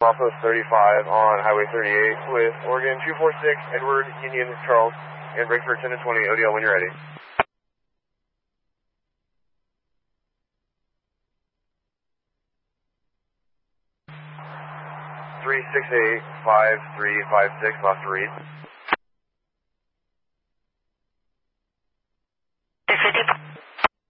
Bravo 35 on Highway 38 with Oregon 246, Edward, Union, Charles, and break for 10 to 20, ODL when you're ready. 368-5356, lost to read.